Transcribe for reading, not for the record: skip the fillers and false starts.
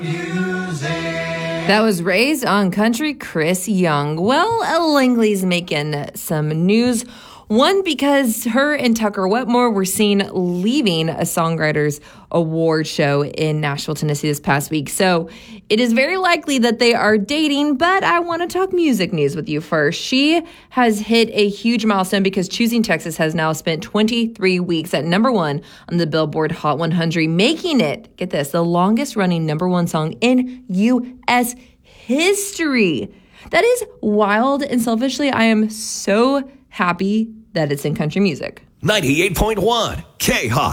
That was Raised on Country, Chris Young. Well, Langley's making some news. One, because her and Tucker Wetmore were seen leaving a Songwriters Award show in Nashville, Tennessee this past week. So it is very likely that they are dating, but I want to talk music news with you first. She has hit a huge milestone because Choosing Texas has now spent 23 weeks at number one on the Billboard Hot 100, making it, get this, the longest running number one song in U.S. history. That is wild, and selfishly, I am so happy that it's in country music. 98.1 K-Hot.